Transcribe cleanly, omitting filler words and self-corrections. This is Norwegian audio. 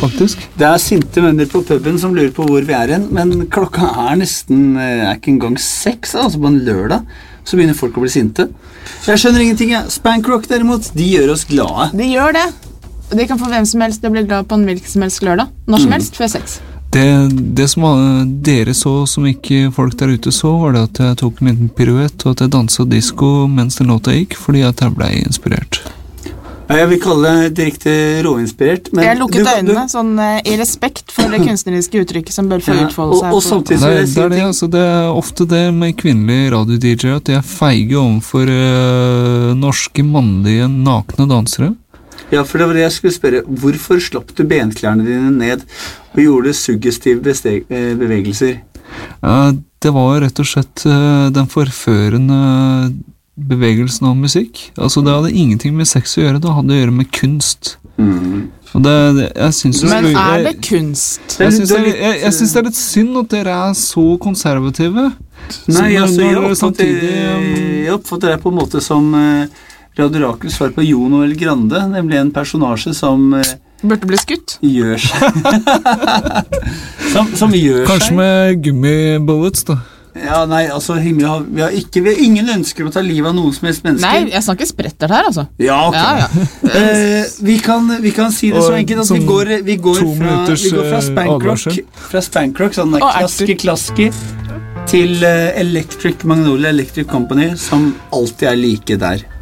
faktisk. Det sinte venner på puben som lurer på hvor vi hen, men klokka nesten, ikke engang 6, altså på en lørdag, så begynner folk å bli sinte. Jeg skjønner ingenting, Spankrock derimot, de gjør oss glade. De gjør det. De kan få hvem som helst til å bli glad på en hvilken som helst lørdag. Når som helst, før 6. Det som dere så, som ikke folk der ute så, var det at jeg tok en liten piruett, og at jeg danset disco mens den låta gikk, fordi at jeg ble inspirert. Ja, jeg vil kalle det direkte råinspirert. Men jeg lukket øynene, sånn i respekt for det kunstneriske uttrykket som bør få utfolde seg. Og samtidig det ofte det med kvinnelige radio-DJ, at de feige overfor norske, mannlige, nakne dansere. Ja, for det var det jeg skulle spørre. Hvorfor slapp du benklærne dine ned og gjorde suggestive bevegelser? Det var rett og slett den forførende bevegelsen av musikk. Altså, det hadde ingenting med sex å gjøre, det hadde å gjøre med kunst. Og jeg synes Men det kunst? Jeg synes det litt synd at dere så konservative. Nei, jeg oppfatter det på en måte som Radio Rakels svar på Jon Noel Grande, nemlig en personasje som burde bli skutt. Gjør seg. som gjør Kanskje seg. med gummibullets, da. Ja, nei, altså vi har ingen ønsker å ta livet av noen som helst mennesker. Nei, jeg snakker sprettert her, altså. Ja, ok. Vi kan si det så enkelt at vi går fra Spankrock, sånn klassisk til Electric Magnolia Electric Company, som alltid like der.